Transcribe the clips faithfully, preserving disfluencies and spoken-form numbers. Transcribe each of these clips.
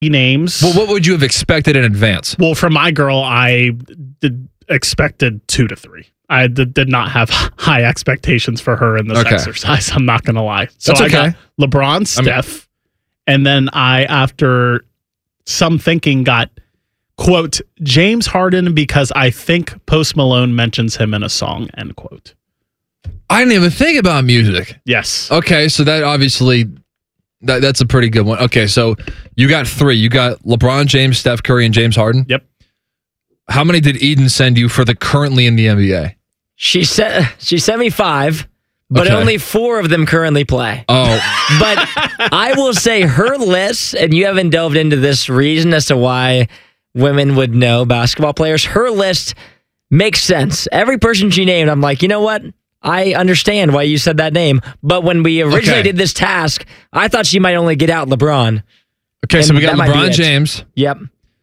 names. Well, what would you have expected in advance? Well, from my girl, I did expected two to three. I did, did not have high expectations for her in this Okay. exercise. I'm not going to lie. So That's I okay. got LeBron, Steph, and then I, after some thinking, got, quote, James Harden because I think Post Malone mentions him in a song, end quote. I didn't even think about music. Yes. Okay, so that obviously, that, that's a pretty good one. Okay, so you got three. You got LeBron James, Steph Curry, and James Harden? Yep. How many did Eden send you for the currently in the N B A? She sent she sent me five, but Okay. only four of them currently play. Oh, But I will say her list, and you haven't delved into this reason as to why women would know basketball players. Her list makes sense. Every person she named, I'm like, you know what? I understand why you said that name. But when we originally Okay. did this task, I thought she might only get out LeBron. okay, so And we got that might be LeBron it. James. Yep.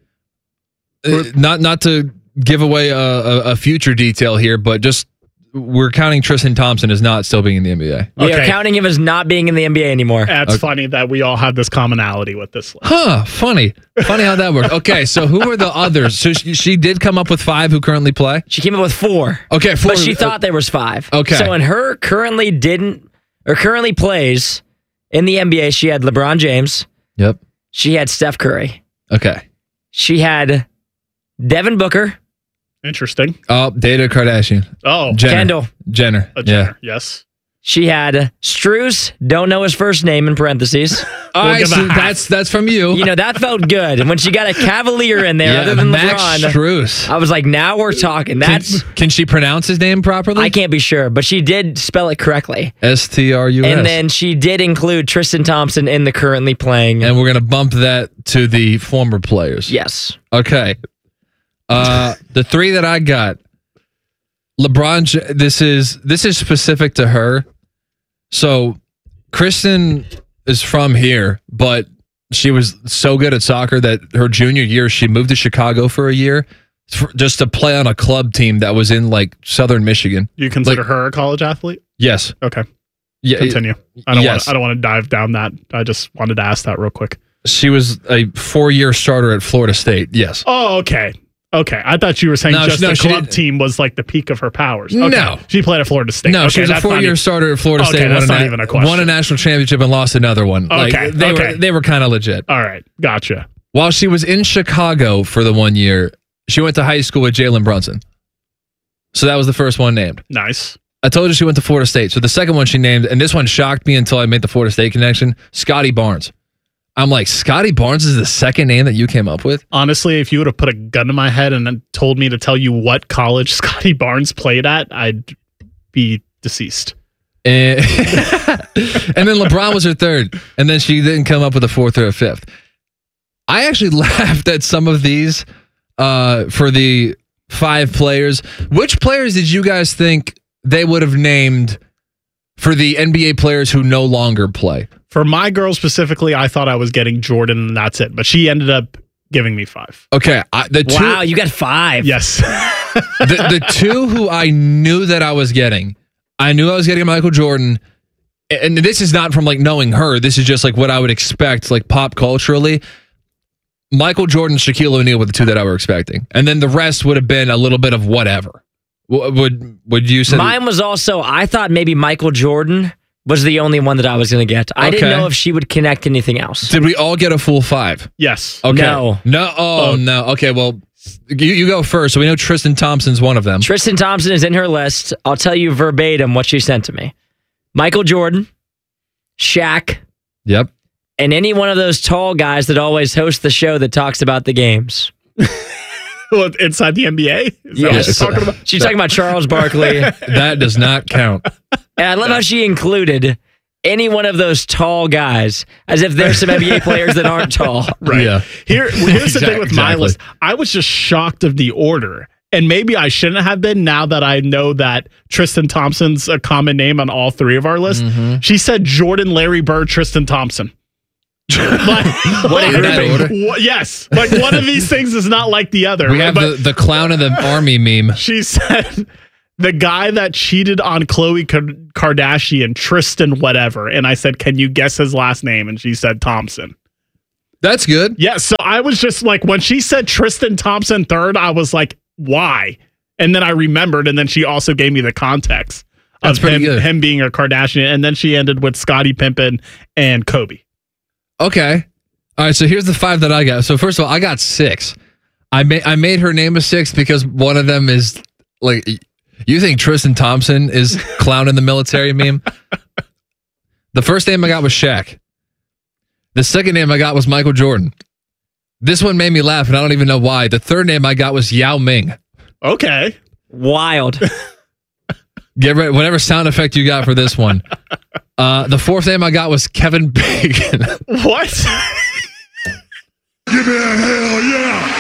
Uh, not not to give away a, a, a future detail here, but just we're counting Tristan Thompson as not still being in the N B A. We are Okay. counting him as not being in the N B A anymore. That's Okay. funny that we all have this commonality with this list. Huh, funny. Funny how that works. Okay, so who are the others? So she, she did come up with five who currently play? She came up with four. Okay, four. But she thought there was five. Okay. So in her currently didn't or currently plays in the N B A, she had LeBron James. Yep. She had Steph Curry. Okay. She had Devin Booker, Interesting. Oh, Data Kardashian. Oh, Jenner. Kendall. Jenner. a Yeah. Jenner. Yes. She had Strus, don't know his first name in parentheses. All right, give so a half. that's that's from you. You know, that felt good. And when she got a Cavalier in there, yeah, other than Max LeBron, Strus. I was like, now we're talking. Can, That's can she pronounce his name properly? I can't be sure, but she did spell it correctly. S T R U S. And then she did include Tristan Thompson in the currently playing. And we're going to bump that to the former players. Yes. Okay. Uh, the three that I got, LeBron. J- This is this is specific to her. So, Kristen is from here, but she was so good at soccer that her junior year she moved to Chicago for a year, for, just to play on a club team that was in like Southern Michigan. You consider Like- her a college athlete? Yes. Okay. Yeah. Continue. I don't yes. want. I don't want to dive down that. I just wanted to ask that real quick. She was a four-year starter at Florida State. Yes. Oh, okay. Okay. I thought you were saying No, just no, the she club didn't- team was like the peak of her powers. Okay. No. She played at Florida State. No, okay, she was a that's not four-year even- starter at Florida Okay, State. that's won not na- even a question. Won a national championship and lost another one. Like, Okay, they okay. were they were kind of legit. All right. Gotcha. While she was in Chicago for the one year, she went to high school with Jalen Brunson. So that was the first one named. Nice. I told you she went to Florida State. So the second one she named, and this one shocked me until I made the Florida State connection, Scotty Barnes. I'm like, Scotty Barnes is the second name that you came up with? Honestly, if you would have put a gun to my head and then told me to tell you what college Scotty Barnes played at, I'd be deceased. And, and then LeBron was her third. And then she didn't come up with a fourth or a fifth. I actually laughed at some of these uh, for the five players. Which players did you guys think they would have named for the N B A players who no longer play? For my girl specifically, I thought I was getting Jordan and that's it. But she ended up giving me five. Okay. I, the two, Wow, you got five. Yes. the, the two who I knew that I was getting, I knew I was getting Michael Jordan. And this is not from like knowing her. This is just like what I would expect, like pop culturally. Michael Jordan, Shaquille O'Neal were the two that I were expecting. And then the rest would have been a little bit of whatever. W- Would would you say? Mine was also, I thought maybe Michael Jordan was the only one that I was going to get. I didn't Okay. know if she would connect anything else. Did we all get a full five? Yes. Okay. No. No. Oh, Oh. no. Okay, well, you, you go first. So we know Tristan Thompson's one of them. Tristan Thompson is in her list. I'll tell you verbatim what she sent to me. Michael Jordan, Shaq, Yep. and any one of those tall guys that always host the show that talks about the games. Well, inside the N B A? Is that what Yes. she's talking about? She's talking about Charles Barkley. That does not count. And I love how she included any one of those tall guys as if there's some N B A players that aren't tall. Right. Yeah. Here, here's the thing with my Exactly. list. I was just shocked of the order. And maybe I shouldn't have been now that I know that Tristan Thompson's a common name on all three of our lists. Mm-hmm. She said Jordan, Larry Bird, Tristan Thompson. like, What In that like, order? wha- yes. Like one of these things is not like the other. We have but the, the clown of the army meme. she said the guy that cheated on Khloe Kardashian, Tristan whatever. And I said, can you guess his last name? And she said Thompson. That's good. Yeah, so I was just like, when she said Tristan Thompson third, I was like, why? And then I remembered, and then she also gave me the context That's of pretty him, good. him being a Kardashian, and then she ended with Scottie Pippen and Kobe. Okay. All right, so here's the five that I got. So first of all, I got six. I made I made her name a six because one of them is like, you think Tristan Thompson is clown in the military meme? The first name I got was Shaq. The second name I got was Michael Jordan. This one made me laugh, and I don't even know why. The third name I got was Yao Ming. Okay. Wild. Get ready, whatever sound effect you got for this one. Uh, the fourth name I got was Kevin Bacon. What? Give me a hell yeah!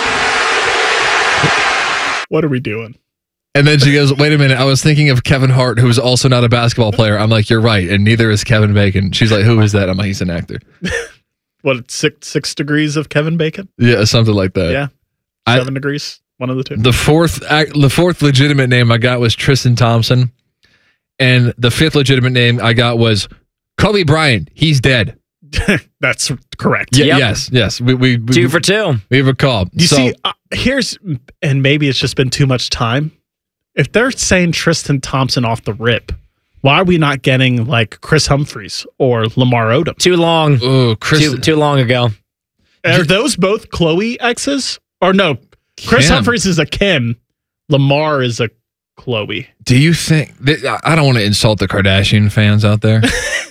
What are we doing? And then she goes, wait a minute, I was thinking of Kevin Hart, who's also not a basketball player. I'm like, you're right, and neither is Kevin Bacon. She's like, who is that? I'm like, he's an actor. What, six six degrees of Kevin Bacon? Yeah, something like that. Yeah. I- Seven degrees? One of the two? The fourth ac- the fourth legitimate name I got was Tristan Thompson. And the fifth legitimate name I got was Kobe Bryant. He's dead. That's correct. Yeah, Yep. Yes, yes. We, we, we, Two for two. we have a call. You so, see, uh, here's, and maybe it's just been too much time. If they're saying Tristan Thompson off the rip, why are we not getting like Chris Humphries or Lamar Odom? Too long. oh, Chris. Too, too long ago. Are those both Chloe exes? Or no, Chris Kim. Humphries is a Kim. Lamar is a Chloe. Do you think that, I don't want to insult the Kardashian fans out there.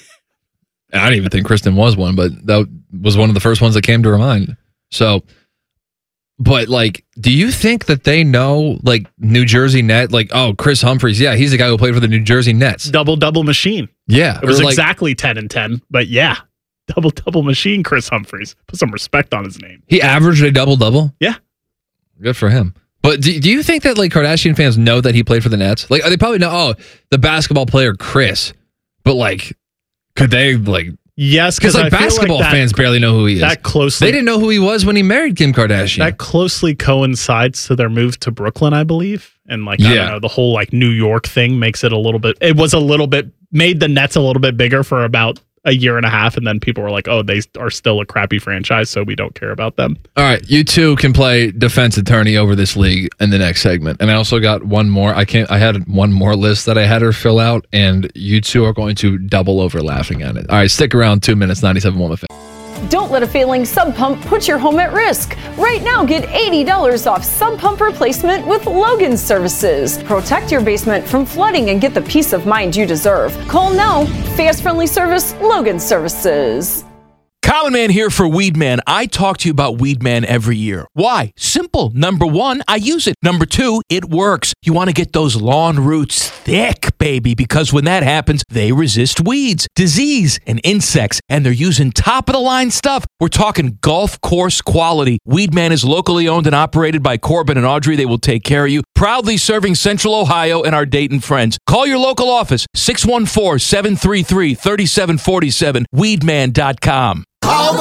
I didn't even think Kristen was one, but that was one of the first ones that came to her mind. So, but like, do you think that they know like New Jersey Net? Like, oh, Chris Humphries, yeah, he's the guy who played for the New Jersey Nets. Double double machine. Yeah, It was or, like, exactly ten and ten, but yeah. Double double machine Chris Humphries. Put some respect on his name. he averaged a double double. Yeah. Good for him. But do, do you think that like Kardashian fans know that he played for the Nets? Like, they probably know, oh, the basketball player Chris. But like, could they like? Yes, Because like I feel basketball that, fans barely know who he is. that closely They didn't know who he was when he married Kim Kardashian. that closely coincides to their move to Brooklyn, I believe. And like I Yeah. don't know, the whole like New York thing makes it a little bit it was a little bit made the Nets a little bit bigger for about a year and a half, and then people were like, oh, they are still a crappy franchise, so we don't care about them. All right, you two can play defense attorney over this league in the next segment. And I also got one more. I can't. I had one more list that I had her fill out, and you two are going to double over laughing at it. All right, stick around. Two minutes, ninety-seven point one F M. Don't let a failing sub pump put your home at risk. Right now, get eighty dollars off sub pump replacement with Logan Services. Protect your basement from flooding and get the peace of mind you deserve. Call now. Fast, friendly service, Logan Services. Common Man here for Weed Man. I talk to you about Weed Man every year. Why? Simple. Number one, I use it. Number two, it works. You want to get those lawn roots thick, baby, because when that happens, they resist weeds, disease, and insects, and they're using top-of-the-line stuff. We're talking golf course quality. Weed Man is locally owned and operated by Corbin and Audrey. They will take care of you. Proudly serving Central Ohio and our Dayton friends. Call your local office, six one four, seven three three, three seven four seven, weed man dot com.